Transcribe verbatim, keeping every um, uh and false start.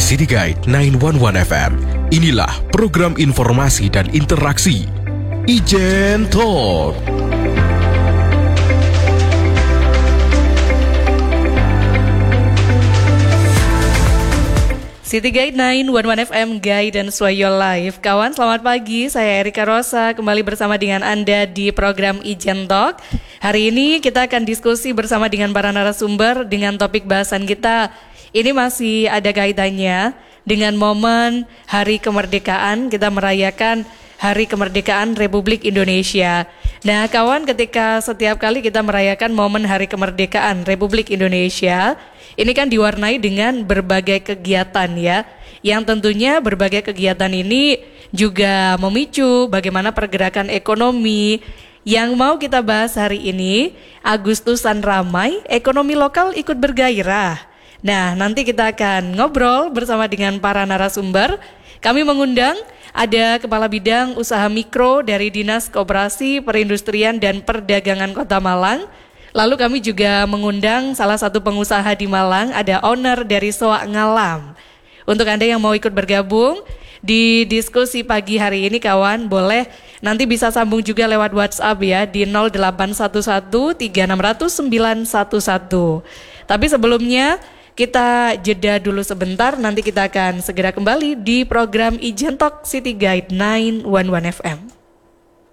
City Guide sembilan satu satu F M. Inilah program informasi dan interaksi Ijen Talk. City Guide sembilan satu satu F M, Guide dan Sway Your Life. Kawan, selamat pagi. Saya Erika Rosa, kembali bersama dengan Anda di program Ijen Talk. Hari ini kita akan diskusi bersama dengan para narasumber dengan topik bahasan kita. Ini masih ada kaitannya dengan momen Hari Kemerdekaan. Kita merayakan Hari Kemerdekaan Republik Indonesia. Nah, kawan, ketika setiap kali kita merayakan momen Hari Kemerdekaan Republik Indonesia, ini kan diwarnai dengan berbagai kegiatan ya, yang tentunya berbagai kegiatan ini juga memicu bagaimana pergerakan ekonomi. Yang mau kita bahas hari ini, Agustusan ramai, ekonomi lokal ikut bergairah. Nah, nanti kita akan ngobrol bersama dengan para narasumber. Kami mengundang ada Kepala Bidang Usaha Mikro dari Dinas Koperasi, Perindustrian dan Perdagangan Kota Malang. Lalu kami juga mengundang salah satu pengusaha di Malang, ada owner dari Soak Ngalam. Untuk Anda yang mau ikut bergabung di diskusi pagi hari ini, kawan, boleh nanti bisa sambung juga lewat WhatsApp ya di nol delapan satu satu tiga enam nol nol sembilan satu satu. Tapi sebelumnya kita jeda dulu sebentar, nanti kita akan segera kembali di program Ijen Talk City Guide sembilan satu satu F M.